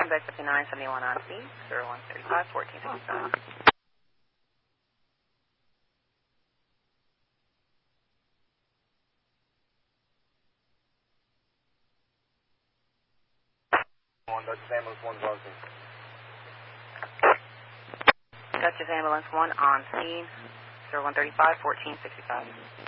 Bed 5971 on scene, 0135 1465. Dutchess Ambulance 1 closing. Dutchess Ambulance 1 on scene, 0135 1465.